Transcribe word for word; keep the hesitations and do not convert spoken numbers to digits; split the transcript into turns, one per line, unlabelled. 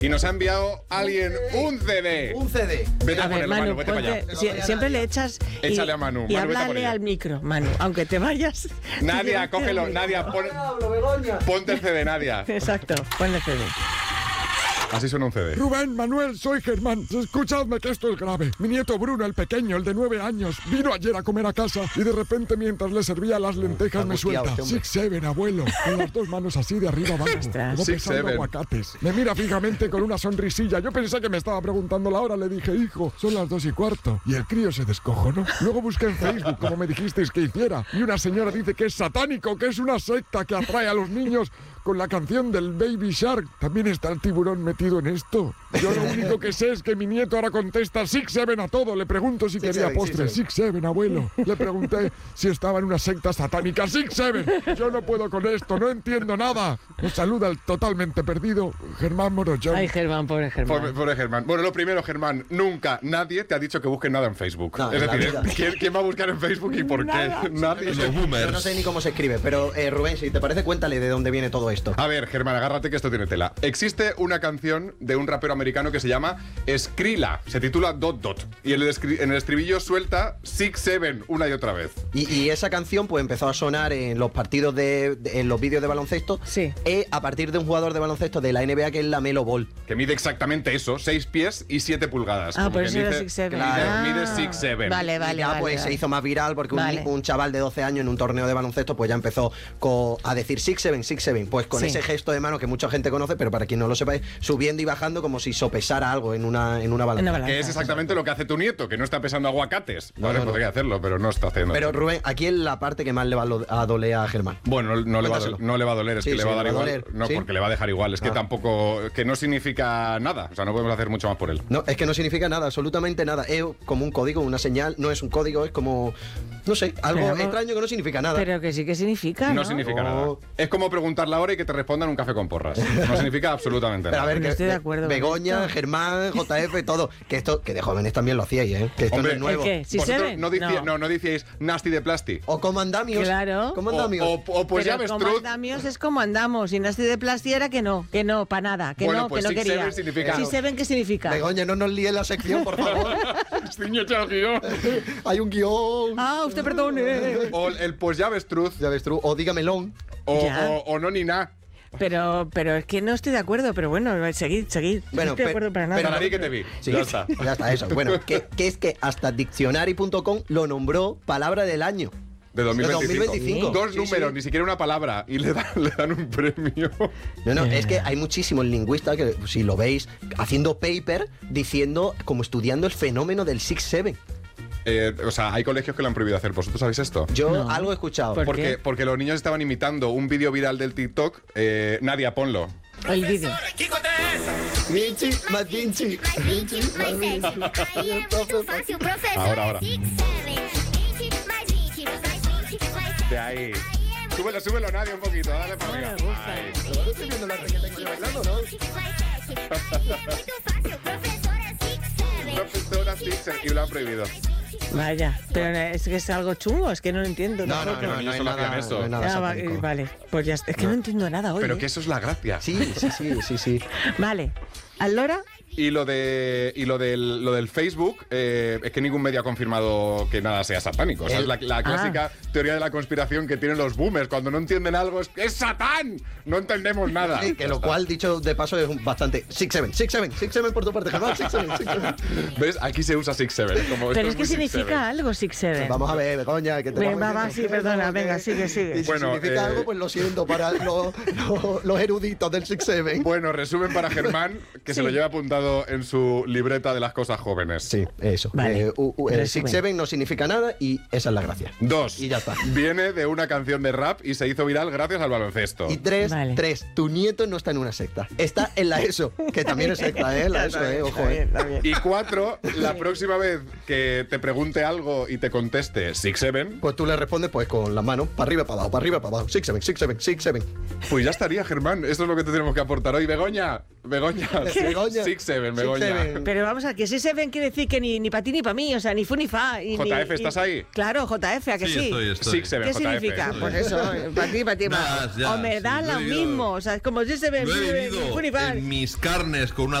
Y nos ha enviado alguien un C D.
Un C D.
Vete a,
A ver,
ponerlo,
Manu,
Manu, vete
ponte-
para allá.
si- siempre le echas y,
Échale a Manu,
y
Manu, vete a por
háblale
ella.
al micro, Manu, aunque te vayas.
Nadia,
Llévate
cógelo.
al micro.
Nadia, pon-
Hablo, Begoña.
ponte el C D, Nadia.
Exacto, ponle C D.
Así suena un C D.
Rubén, Manuel, soy Germán. Escuchadme que esto es grave. Mi nieto Bruno, el pequeño, el de nueve años, vino ayer a comer a casa y de repente mientras le servía las lentejas me
angustiado
suelta.
este hombre.
Six Seven, abuelo. Con las dos manos así de arriba abajo.
Ostras.
Como
Six
pesando
Seven.
aguacates. Me mira fijamente con una sonrisilla. Yo pensé que me estaba preguntando la hora. Le dije, hijo, son las dos y cuarto. Y el crío se descojonó. Luego busqué en Facebook, como me dijisteis que hiciera. Y una señora dice que es satánico, que es una secta que atrae a los niños con la canción del Baby Shark. También está el tiburón metido en esto. Yo lo único que sé es que mi nieto ahora contesta Six Seven a todo. Le pregunto si
Six
quería
Seven,
postre.
Six
Six Seven, abuelo. Le pregunté si estaba en una secta satánica. Six Seven. Yo no puedo con esto, no entiendo nada. Nos saluda el totalmente perdido Germán Morollón.
Ay, Germán, pobre Germán.
Pobre, pobre Germán. Bueno, lo primero, Germán, nunca nadie te ha dicho que busques nada en Facebook.
No,
es
en la
decir,
vida.
¿quién, quién va a buscar en Facebook y por qué? Nadie.
Yo no sé ni cómo se escribe, pero eh, Rubén, si te parece, cuéntale de dónde viene todo esto.
A ver, Germán, agárrate que esto tiene tela. Existe una canción de un rapero americano que se llama Skrilla. Se titula Dot Dot. Y en el, escri- en el estribillo suelta Six Seven una y otra vez.
Y, y esa canción pues empezó a sonar en los partidos de, de- en los vídeos de baloncesto.
Sí.
eh, a partir de un jugador de baloncesto de la N B A que es la Melo Ball.
Que mide exactamente eso, seis pies y siete pulgadas.
Ah,
Como
por
quien
eso era
dice,
Six Seven.
que Mide,
Ah,
mide Six Seven.
Vale, vale,
y ya
vale.
pues
vale.
se hizo más viral porque un,
Vale.
un chaval de doce años en un torneo de baloncesto pues ya empezó co- a decir Six Seven, Six Seven. Pues con
Sí.
ese gesto de mano que mucha gente conoce, pero para quien no lo sepáis, subiendo y bajando como si sopesara algo en una, en una balanza.
En una balanza.
Que es exactamente lo que hace tu nieto, que no está pesando aguacates.
No,
Vale,
no, no.
podría hacerlo, pero no está haciendo.
Pero Rubén, aquí es la parte que más le va a lo- a doler a Germán.
Bueno, no, no le va a, do-
Cuéntaselo.
no le va a doler, es
Sí,
que le
sí,
va a dar
le va a
igual.
doler.
No,
¿Sí?
porque le va a dejar igual. Es que
Ah.
tampoco. Que no significa nada. O sea, no podemos hacer mucho más por él.
No, es que no significa nada, absolutamente nada. Es como un código, una señal, no es un código, es como, no sé, algo
Pero-
extraño que no significa nada.
Pero que sí que significa,
No,
¿no?
significa
No.
nada. Es como preguntar la hora y que te respondan un café con porras. No significa absolutamente
Pero a
nada.
ver,
No
que
estoy de
Be-
acuerdo con
Begoña,
esto.
Germán, J F, todo. Que esto, que de jóvenes también lo hacíais, ¿eh? Que esto
Hombre,
no es nuevo.
¿el qué? ¿Six
Vosotros
Seven?
no, decía-
No.
no, no decíais nasty de plasti.
O como andamios.
Claro.
Como
O,
andamios.
o- o pues ya
Pero
ves,
como
Trud.
andamios es como andamos. Y Nasty de Plasti era que no, que no, para nada, que
Bueno,
no,
pues
que no
Six
quería.
Seven significa-
Six Seven, ¿qué significa?
Begoña, no nos líe la sección, por favor.
Ciñete al guión.
Hay un guión.
Ah, usted perdone.
O el pues ya ves, Trud.
Ya ves tú, o dígamelón.
O,
Ya.
o, o no ni nada.
Pero, pero es que no estoy de acuerdo, pero bueno, seguid, seguid.
Bueno,
no estoy de
pe-
acuerdo para nada.
pero
Para mí que te vi.
Sí,
Ya está.
ya está eso. Bueno, que, que es que hasta diccionary punto com lo nombró palabra del año.
De dos mil veinticinco.
De dos mil veinticinco.
Dos
Sí,
números,
sí.
ni siquiera una palabra. Y le dan, le dan un premio.
No, no,
Ya,
es que
ya.
hay muchísimos lingüistas que, si lo veis, haciendo paper diciendo, como estudiando el fenómeno del Six Seven.
Eh, o sea, hay colegios que lo han prohibido hacer. ¿Vosotros sabéis esto?
Yo
No.
algo he escuchado.
¿Por
Porque,
qué?
porque los niños estaban imitando un vídeo viral del TikTok. Eh, Nadia, ponlo.
El vídeo.
Vinci, más Vinci.
Ahora, ahora. De ahí. Súbelo, súbelo, Nadia, un poquito. Dale para arriba.
me gusta.
Ahí.
Estoy viendo la requeta que estoy bailando, ¿no?
Profesora Sixer, y lo han prohibido.
Vaya, pero es que es algo chungo, es que no lo entiendo.
No, no,
tampoco.
no,
Los
no,
niños
hay
solo
nada,
hacían eso.
no hay nada
Ah, va-
satánico.
vale, pues ya está. Es que no entiendo nada hoy.
Pero
¿eh?
que eso es la gracia.
Sí, sí, sí, sí, sí.
Vale, ¿Allora?
Y lo de y lo del, lo del Facebook, eh, es que ningún medio ha confirmado que nada sea satánico. O sea,
El-
es la, la clásica teoría de la conspiración que tienen los boomers. Cuando no entienden algo, es que es Satán. No entendemos nada.
Sí, que
Ya
lo
está.
cual, dicho de paso, es un- bastante. Six Seven, Six Seven, Six Seven por tu parte, Germán, Six Seven, Six Seven.
¿Ves? Aquí se usa Six Seven. Como, esto
Pero es que
muy Six
significa
Seven.
algo Six Seven.
Vamos a ver, Begoña, que te
Venga,
vamos
va,
diciendo.
sí, perdona, venga, sigue, sigue.
Y si
Bueno,
significa
eh,
algo, pues lo siento para los, los, los eruditos del Six Seven.
Bueno, resumen para Germán, que se
Sí.
lo lleva apuntado en su libreta de las cosas jóvenes.
Sí, eso.
Vale.
Eh, u- u- el
Resumen.
Six Seven no significa nada y esa es la gracia.
Dos.
Y ya está.
Viene de una canción de rap y se hizo viral gracias al baloncesto.
Y tres,
Vale.
tres, tu nieto no está en una secta. Está en la ESO, que también es secta, ¿eh? La ESO, ¿eh? Ojo, ¿eh?
Y cuatro, la próxima vez que te pregunte algo y te conteste Six Seven,
Pues tú le respondes pues con las manos para arriba, para abajo, para arriba, para abajo. Six Seven, Six Seven, Six Seven.
pues ya estaría, Germán. Esto es lo que te tenemos que aportar hoy, Begoña. Begoña.
Begoña.
Six Seven,
Six
Begoña.
Seven.
Pero vamos a que si se ven quiere decir que ni, ni para ti ni para mí, o sea, ni fu ni fa. Y,
J F,
ni-
¿estás
y-
ahí?
Claro, J F, ¿a que
Sí,
sí?
estoy, estoy.
Six Seven,
¿Qué
J F.
significa?
Estoy.
Pues eso, para ti, para ti, para
Nada, ya,
O me
sí,
da
lo he
lo
vivido.
mismo, o sea, como si se ven
Lo he
ni
vivido
fu ni fa.
en mis carnes con una